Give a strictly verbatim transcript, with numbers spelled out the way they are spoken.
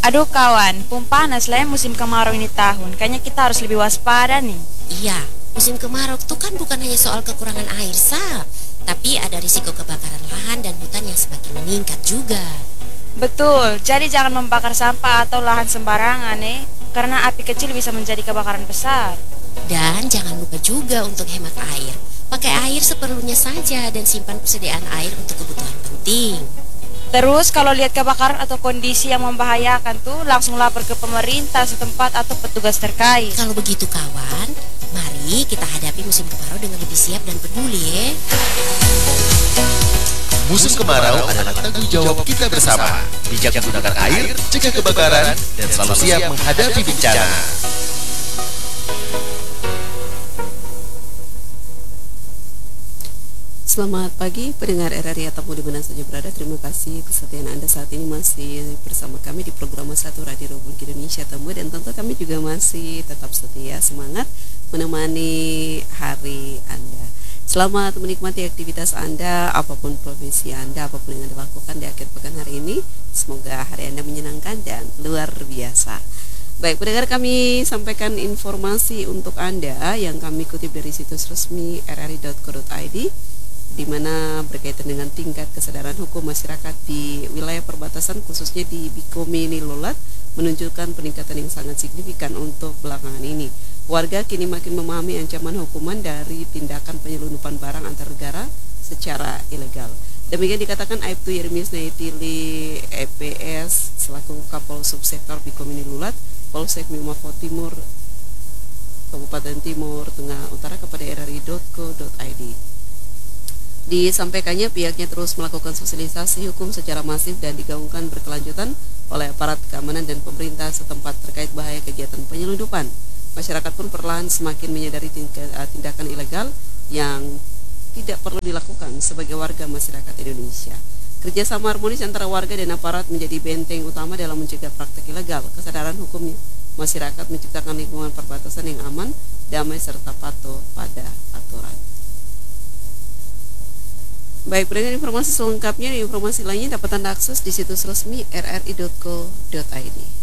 Aduh kawan, pun panas lah ya musim kemarau ini tahun. Kayaknya kita harus lebih waspada nih. Iya, musim kemarau itu kan bukan hanya soal kekurangan air, Sa, tapi ada risiko kebakaran lahan dan hutan yang semakin meningkat juga. Betul, jadi jangan membakar sampah atau lahan sembarangan nih, karena api kecil bisa menjadi kebakaran besar. Dan jangan lupa juga untuk hemat air. Pakai air seperlunya saja dan simpan persediaan air untuk kebutuhan penting. Terus kalau lihat kebakaran atau kondisi yang membahayakan tuh langsung lapor ke pemerintah setempat atau petugas terkait. Kalau begitu kawan, mari kita hadapi musim kemarau dengan lebih siap dan peduli ya. Musim kemarau adalah tanggung jawab kita bersama. Bijak gunakan air, cegah kebakaran, dan selalu siap menghadapi bencana. Selamat pagi pendengar R R I Atamu di mana saja berada. Terima kasih kesetiaan Anda saat ini masih bersama kami di program satu Radio Republik Indonesia Tamu. Dan tentu kami juga masih tetap setia semangat menemani hari Anda. Selamat menikmati aktivitas Anda, apapun profesi Anda, apapun yang Anda lakukan di akhir pekan hari ini. Semoga hari Anda menyenangkan dan luar biasa. Baik, pendengar, kami sampaikan informasi untuk Anda yang kami kutip dari situs resmi r r i dot co dot i d, di mana berkaitan dengan tingkat kesadaran hukum masyarakat di wilayah perbatasan khususnya di Bikomini Lulat menunjukkan peningkatan yang sangat signifikan untuk belakangan ini. Warga kini makin memahami ancaman hukuman dari tindakan penyelundupan barang antar negara secara ilegal. Demikian dikatakan Aibtu Yeremias Naitili E P S selaku Kapol Subsektor Bikomini Lulat Polsek Mimafo Timur Kabupaten Timur Tengah Utara kepada r r i dot co dot i d. Disampaikannya pihaknya terus melakukan sosialisasi hukum secara masif dan digaungkan berkelanjutan oleh aparat keamanan dan pemerintah setempat terkait bahaya kegiatan penyelundupan. Masyarakat pun perlahan semakin menyadari tindakan ilegal yang tidak perlu dilakukan sebagai warga masyarakat Indonesia. Kerjasama harmonis antara warga dan aparat menjadi benteng utama dalam mencegah praktek ilegal. Kesadaran hukumnya masyarakat menciptakan lingkungan perbatasan yang aman, damai serta patuh pada aturan. Baik, dengan informasi selengkapnya dan informasi lainnya dapat Anda akses di situs resmi r r i dot co dot i d.